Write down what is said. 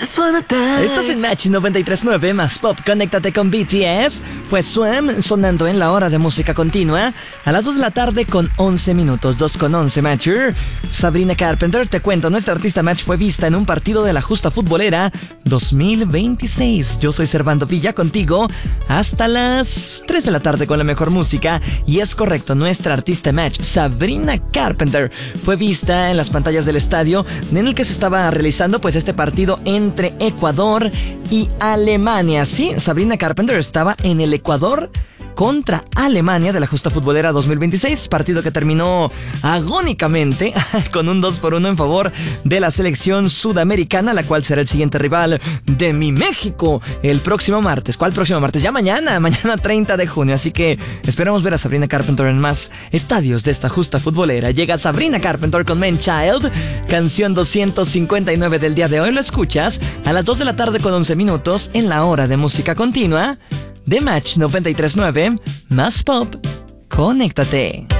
Estás en Match 93.9 más Pop. Conéctate con BTS. Fue Swim sonando en la hora de música continua a las 2 de la tarde con 11 minutos. 2 con 11 Matcher. Sabrina Carpenter, te cuento, nuestra artista Match fue vista en un partido de la Justa Futbolera 2026. Yo soy Servando Villa contigo hasta las 3 de la tarde con la mejor música. Y es correcto, nuestra artista Match, Sabrina Carpenter, fue vista en las pantallas del estadio en el que se estaba realizando pues este partido entre Ecuador y Alemania. Sí, Sabrina Carpenter estaba en el Ecuador contra Alemania de la Justa Futbolera 2026, partido que terminó agónicamente con un 2-1 en favor de la selección sudamericana, la cual será el siguiente rival de mi México el próximo martes. ¿Cuál próximo martes? Ya mañana 30 de junio, así que esperamos ver a Sabrina Carpenter en más estadios de esta Justa Futbolera. Llega Sabrina Carpenter con Man Child, canción 259 del día de hoy. Lo escuchas a las 2 de la tarde con 11 minutos en la hora de música continua de Match 93.9 más Pop. Conéctate.